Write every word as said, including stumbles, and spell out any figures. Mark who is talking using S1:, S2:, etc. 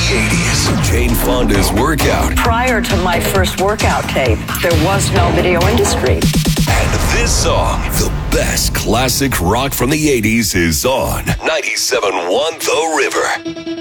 S1: eighties. Jane Fonda's workout.
S2: Prior to my first workout tape, there was no video industry.
S1: And this song, the best classic rock from the eighties, is on ninety-seven point one The River.